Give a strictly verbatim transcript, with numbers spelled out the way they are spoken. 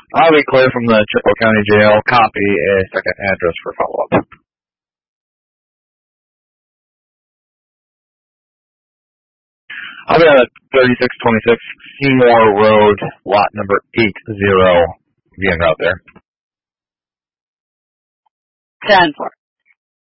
I'll be clear from the Chippewa County Jail. Copy a second address for follow-up. I'll be at thirty-six twenty-six Seymour Road, lot number eight zero. Be en route there. ten four.